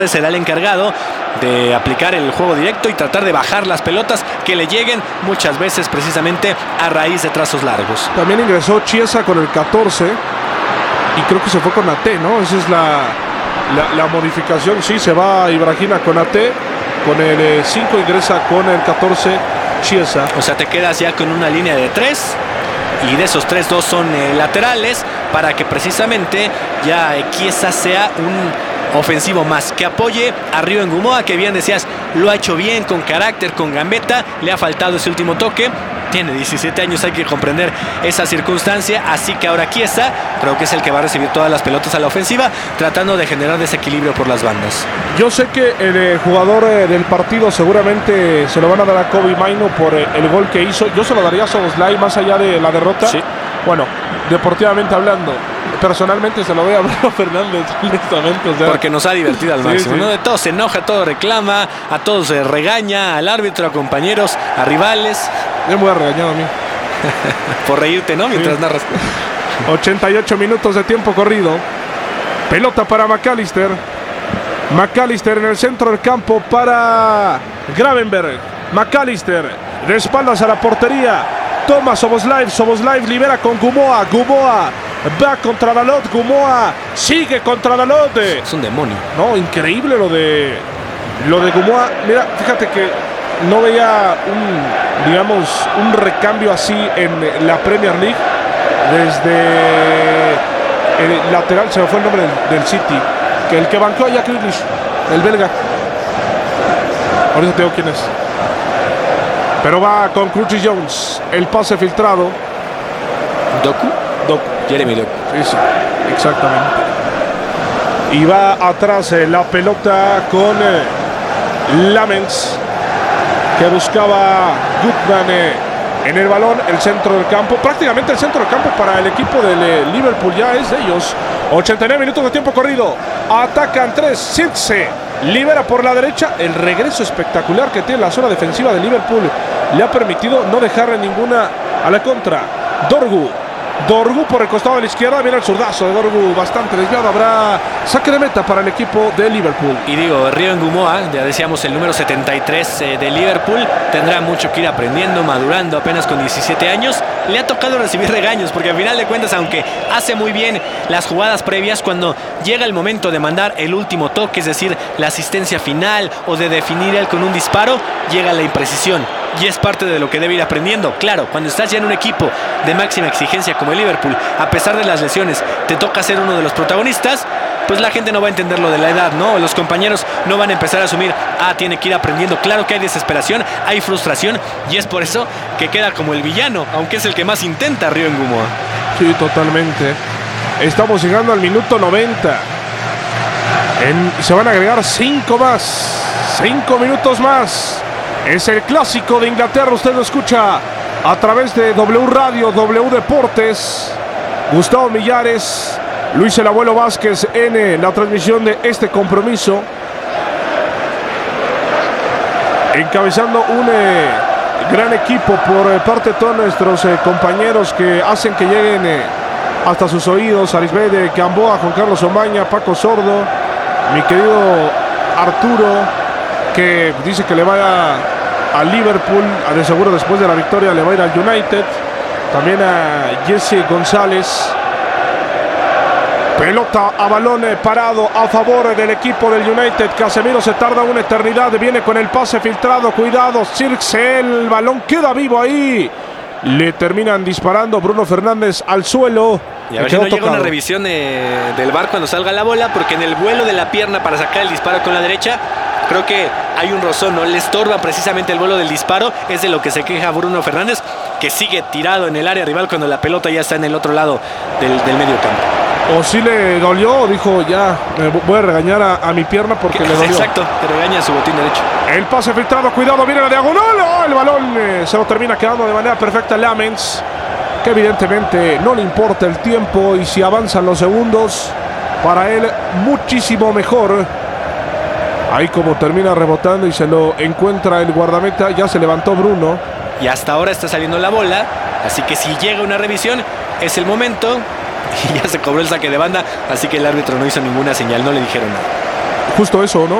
será el encargado de aplicar el juego directo y tratar de bajar las pelotas que le lleguen muchas veces precisamente a raíz de trazos largos. También ingresó Chiesa con el 14 y creo que se fue con AT, ¿no? Esa es la modificación. Sí, se va Ibrahima con AT, con el 5 ingresa con el 14 Chiesa. O sea, te quedas ya con una línea de 3 y de esos 3, 2 son laterales para que precisamente ya Chiesa sea un ofensivo más, que apoye a Río Ngumoa, que bien decías, lo ha hecho bien, con carácter, con gambeta, le ha faltado ese último toque, tiene 17 años, hay que comprender esa circunstancia, así que ahora Chiesa creo que es el que va a recibir todas las pelotas a la ofensiva, tratando de generar desequilibrio por las bandas. Yo sé que el jugador del partido seguramente se lo van a dar a Kobbie Mainoo por el gol que hizo. Yo se lo daría a Szoboszlai más allá de la derrota. Sí. Bueno, deportivamente hablando, personalmente se lo doy a Bruno Fernández, honestamente. O sea, porque nos ha divertido al máximo, sí. ¿no? De todo se enoja, todo reclama, a todos se regaña, al árbitro, a compañeros, a rivales. Yo me voy a regañar a mí. Por reírte, ¿no? Mientras sí. narras. 88 minutos de tiempo corrido. Pelota para McAllister. McAllister en el centro del campo para Gravenberch. McAllister de espaldas a la portería. Toma Szoboszlai libera con Ngumoa. Ngumoa va contra Dalot. Ngumoa sigue contra Dalot. Es un demonio. No, increíble lo de Ngumoa. Mira, fíjate que no veía un recambio así en la Premier League desde el lateral, se me fue el nombre del City, que el que bancó a Jack Grealish, el belga. Ahorita te digo quién es. Pero va con Curtis Jones. El pase filtrado. ¿Doku? Jeremy Doku. Sí, exactamente. Y va atrás la pelota con Lamens, que buscaba Gutman en el balón, el centro del campo. Prácticamente el centro del campo para el equipo del Liverpool ya es de ellos. 89 minutos de tiempo corrido. Atacan 3. Zirkzee libera por la derecha. El regreso espectacular que tiene la zona defensiva de Liverpool le ha permitido no dejarle ninguna a la contra. Dorgu por el costado de la izquierda. Viene el zurdazo de Dorgu, bastante desviado. Habrá saque de meta para el equipo de Liverpool. Y digo, Río Ngumoa, ya decíamos el número 73 de Liverpool, tendrá mucho que ir aprendiendo, madurando, apenas con 17 años. Le ha tocado recibir regaños, porque al final de cuentas, aunque hace muy bien las jugadas previas, cuando llega el momento de mandar el último toque, es decir, la asistencia final o de definir él con un disparo, llega la imprecisión. Y es parte de lo que debe ir aprendiendo. Claro, cuando estás ya en un equipo de máxima exigencia como el Liverpool, a pesar de las lesiones, te toca ser uno de los protagonistas, pues la gente no va a entender lo de la edad, ¿no? Los compañeros no van a empezar a asumir, tiene que ir aprendiendo. Claro que hay desesperación, hay frustración, y es por eso que queda como el villano, aunque es el que más intenta Río Ngumoa. Sí, totalmente. Estamos llegando al minuto 90. Se van a agregar 5 más. 5 minutos más. Es el clásico de Inglaterra, usted lo escucha a través de W Radio, W Deportes. Gustavo Millares, Luis el Abuelo Vázquez en la transmisión de este compromiso. Encabezando un gran equipo por parte de todos nuestros compañeros que hacen que lleguen hasta sus oídos. Arisbede Gamboa, Juan Carlos Omaña, Paco Sordo, mi querido Arturo, que dice que le va a Liverpool, de seguro después de la victoria le va a ir al United. También a Jesse González. Pelota a balón parado a favor del equipo del United. Casemiro se tarda una eternidad, viene con el pase filtrado, cuidado, Zirkzee, el balón queda vivo ahí. Le terminan disparando Bruno Fernández al suelo. Y a ver si no llega una revisión del VAR cuando salga la bola, porque en el vuelo de la pierna para sacar el disparo con la derecha, creo que hay un rozón, ¿no? Le estorba precisamente el vuelo del disparo. Es de lo que se queja Bruno Fernández, que sigue tirado en el área rival cuando la pelota ya está en el otro lado del medio campo. O si le dolió, dijo, ya voy a regañar a mi pierna porque le dolió. Exacto, te regaña su botín derecho. El pase filtrado, cuidado, viene la diagonal. El balón se lo termina quedando de manera perfecta Lamens, que evidentemente no le importa el tiempo, y si avanzan los segundos, para él muchísimo mejor. Ahí como termina rebotando y se lo encuentra el guardameta. Ya se levantó Bruno. Y hasta ahora está saliendo la bola, así que si llega una revisión, es el momento. Y ya se cobró el saque de banda, así que el árbitro no hizo ninguna señal, no le dijeron nada. justo eso, ¿no?